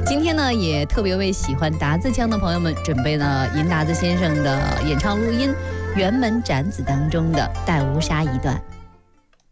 今天呢，也特别为喜欢达子腔的朋友们准备了尹达子先生的演唱录音《辕门斩子》当中的《带乌纱》一段。